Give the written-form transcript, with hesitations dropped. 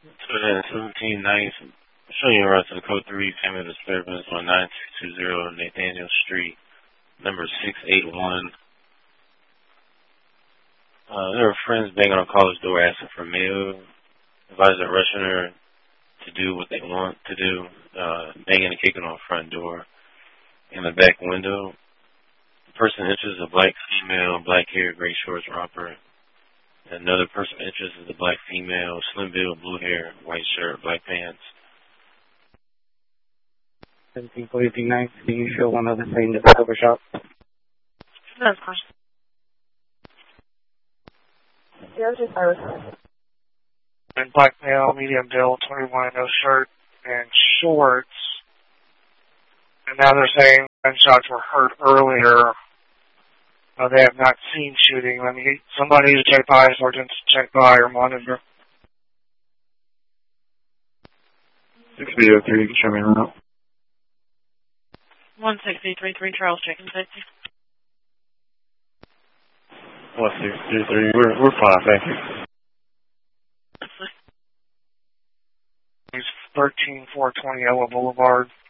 So then 17 nights. Showing you around to the code 3 family disturbance on 9620 Nathaniel Street, number 681. There were friends banging on caller's door asking for mail. Advisor rushing her to do what they want to do, banging and kicking on the front door in the back window. The person enters a black female, black hair, gray shorts romper. Another person enters is a black female, slim build, blue hair, white shirt, black pants. 1743 can you show one other thing to the cover shop? That's fine. Yeah, just Iris. And black male, medium build, 21, no shirt and shorts. And now they're saying gunshots were heard earlier. They have not seen shooting. Let me get somebody to check by, sergeant to check by or monitor. 6003, you can show me around. 16033 Charles checking safety. 1633, we're fine, thank you. He's 13420 Ella Boulevard.